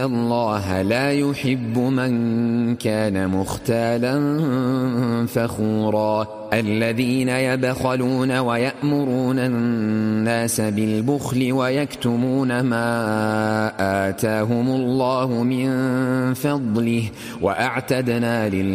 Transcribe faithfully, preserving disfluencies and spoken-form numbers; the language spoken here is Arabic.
الله لا يحب من كان مختالا فخورا الذين يبخلون ويأمرون الناس بالبخل ويكتمون ما آتاهم الله من فضله وأعتدنا للمتقين